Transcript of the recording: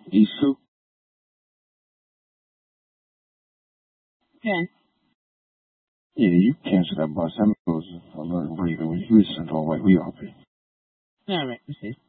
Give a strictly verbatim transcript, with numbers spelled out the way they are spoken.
Isu? Okay. Yeah, you cancel that bus. That was on the radio. We listen to all right. We all pay. All right, let's see.